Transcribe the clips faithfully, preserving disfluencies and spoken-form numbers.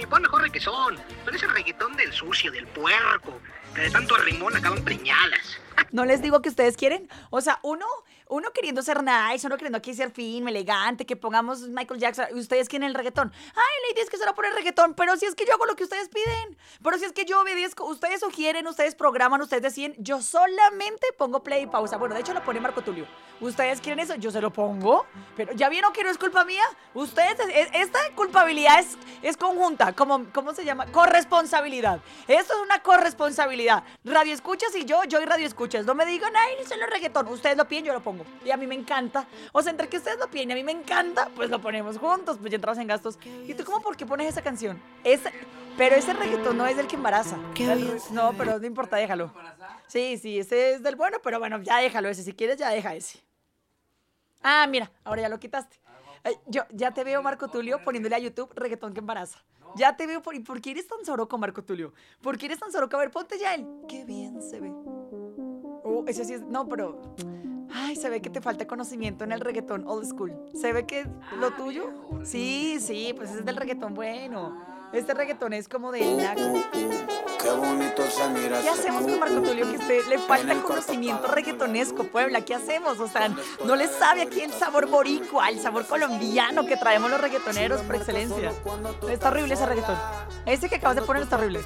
pon mejor reggaetón. Pero ese reggaetón del sucio, del puerco, que de tanto rimón acaban preñadas. ¿No les digo que ustedes quieren? O sea, uno, uno queriendo ser nice, uno queriendo aquí ser fino, elegante, que pongamos Michael Jackson, y ustedes quieren el reggaetón. Ay, ladies, que se va a poner reggaetón, pero si es que yo hago lo que ustedes piden, pero si es que yo obedezco, ustedes sugieren, ustedes programan, ustedes deciden, yo solamente pongo play y pausa. Bueno, de hecho lo pone Marco Tulio. Ustedes quieren eso, yo se lo pongo, pero ya vieron que no es culpa mía. Ustedes, es- esta culpabilidad es, es conjunta, como, ¿cómo se llama? Corresponsabilidad. Esto es una corresponsabilidad. Radio escuchas y yo, yo y radio escuchas. No me digan, ay, solo reggaetón. Ustedes lo piden, yo lo pongo. Y a mí me encanta. O sea, entre que ustedes lo piden y a mí me encanta, pues lo ponemos juntos, pues ya entramos en gastos. ¿Y tú cómo por qué pones esa canción? Ese, pero ese reggaetón no es del que embaraza. El- no, pero no importa, déjalo. Sí, sí, ese es del bueno, pero bueno, ya déjalo ese. Si quieres, ya deja ese. Ah, mira, ahora ya lo quitaste. Ay, yo ya te veo, Marco Tulio, poniéndole a YouTube reggaetón que embaraza. Ya te veo. Por, ¿Y por qué eres tan soroco, Marco Tulio? ¿Por qué eres tan soroco? A ver, ponte ya el. Qué bien se ve. Oh, ese sí es. No, pero. Ay, se ve que te falta conocimiento en el reggaetón old school. Se ve que lo tuyo. Sí, sí, pues ese es del reggaetón bueno. Este reggaetón es como de naco. Qué bonito se mira. ¿Qué hacemos con Marco Tulio? Que usted le falta conocimiento reggaetonesco, Puebla. ¿Qué hacemos? O sea, no le sabe aquí el sabor boricua, el sabor colombiano que traemos los reggaetoneros por excelencia. Está horrible ese reggaetón. Ese que acabas de poner está horrible.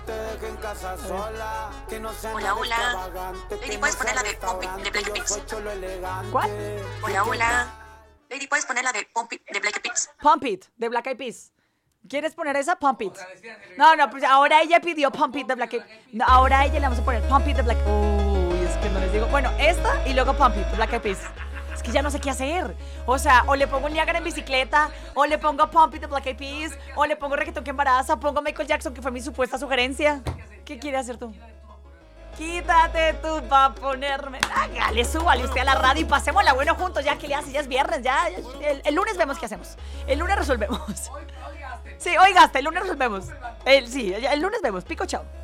Hola, hola. Lady, ¿puedes poner la de Pump It de Black Eyed Peas? ¿Cuál? Hola, hola. Lady, ¿puedes poner la de Pump It de Black Eyed Peas? Pump It, de Black Eyed Peas. ¿Quieres poner esa? Pump It. No, no, pues ahora ella pidió Pump It de Black Eyed Peas. No, ahora a ella le vamos a poner Pump It de Black Eyed Peas. Uy, es que no les digo. Bueno, esta y luego Pump It de Black Eyed Peas. Es que ya no sé qué hacer. O sea, o le pongo Niagara en bicicleta, o le pongo Pump It de Black Eyed Peas, o le pongo reggaetón que embaraza, o pongo Michael Jackson, que fue mi supuesta sugerencia. ¿Qué quiere hacer tú? Quítate tú pa' ponerme. Hágale, súbale usted a la radio y pasémosla bueno juntos, ya que le hace, ya es viernes, ya. ya- el, el lunes vemos qué hacemos. El lunes resolvemos. Sí, hoy gasta, el lunes resolvemos. El, sí, el lunes vemos. Pico, chao.